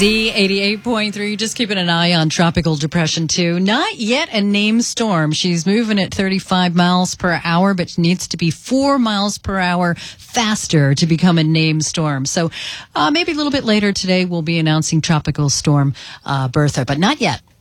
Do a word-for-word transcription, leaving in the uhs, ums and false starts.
Z eighty-eight point three, just keeping an eye on Tropical Depression two. Not yet a named storm. She's moving at thirty-five miles per hour, but needs to be four miles per hour faster to become a named storm. So uh, maybe a little bit later today we'll be announcing Tropical Storm uh, Bertha, but not yet.